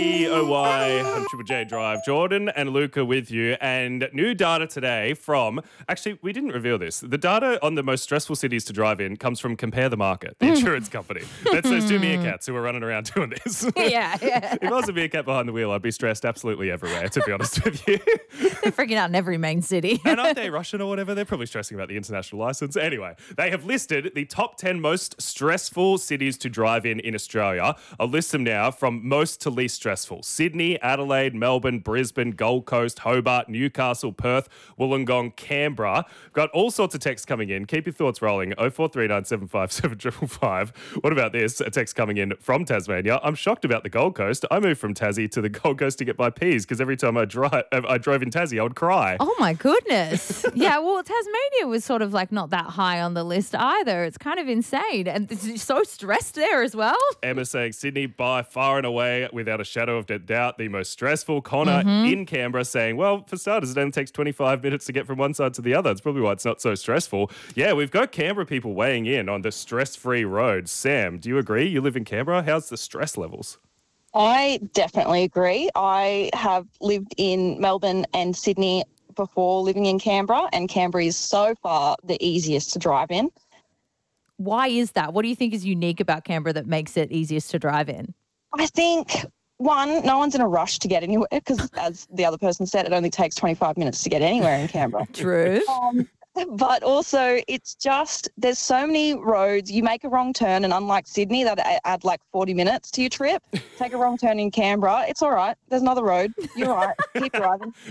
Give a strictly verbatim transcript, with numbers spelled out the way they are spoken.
E O Y on Triple J Drive. Jordan and Luca with you. And new data today from, actually, we didn't reveal this. The data on the most stressful cities to drive in comes from Compare the Market, the insurance company. That's those two meerkats who are running around doing this. Yeah, yeah. If I was a meerkat behind the wheel, I'd be stressed absolutely everywhere, to be honest with you. They're freaking out in every main city. And aren't they Russian or whatever? They're probably stressing about the international license. Anyway, they have listed the top ten most stressful cities to drive in in Australia. I'll list them now from most to least stressful. Sydney, Adelaide, Melbourne, Brisbane, Gold Coast, Hobart, Newcastle, Perth, Wollongong, Canberra. Got all sorts of texts coming in. Keep your thoughts rolling. oh four three nine seven five seven five five. What about this? A text coming in from Tasmania. I'm shocked about the Gold Coast. I moved from Tassie to the Gold Coast to get my peas because every time I, drive, I drove in Tassie, I would cry. Oh, my goodness. Yeah, well, Tasmania was sort of like not that high on the list either. It's kind of insane. And it's so stressed there as well. Emma saying Sydney by far and away, without a shadow of doubt, the most stressful. Connor Mm-hmm. in Canberra saying, well, for starters, it only takes twenty-five minutes to get from one side to the other. That's probably why it's not so stressful. Yeah, we've got Canberra people weighing in on the stress-free road. Sam, do you agree? You live in Canberra. How's the stress levels? I definitely agree. I have lived in Melbourne and Sydney before living in Canberra, and Canberra is so far the easiest to drive in. Why is that? What do you think is unique about Canberra that makes it easiest to drive in? I think, one, no one's in a rush to get anywhere because, as the other person said, it only takes twenty-five minutes to get anywhere in Canberra. True. Um, but also, it's just, there's so many roads. You make a wrong turn, and unlike Sydney, that add like forty minutes to your trip. Take a wrong turn in Canberra. It's all right. There's another road. You're all right. Keep driving.